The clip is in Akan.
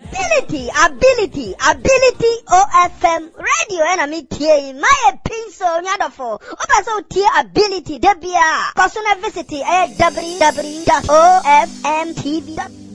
Ability OFM radio enemy TA my pinso nyadofo oba so TA ability debia personal visit www.ofmtv.com